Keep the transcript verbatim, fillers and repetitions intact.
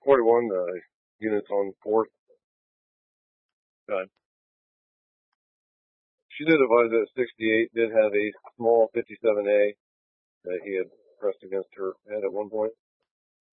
forty-one uh, units on fourth. Good. She did advise at sixty-eight, did have a small fifty-seven A that he had pressed against her head at one point.